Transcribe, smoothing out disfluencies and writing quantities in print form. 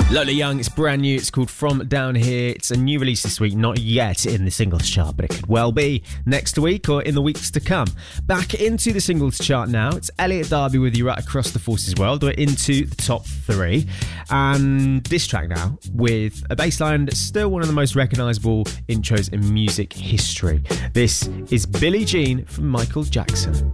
Lola Young, it's brand new, it's called From Down Here. It's a new release this week, not yet in the singles chart, but it could well be next week or in the weeks to come. Back into the singles chart now, it's Elliot Darby with you right across the Forces world. We're into the top 3, and this track now with a bass line that's still one of the most recognisable intros in music history. This is Billie Jean from Michael Jackson.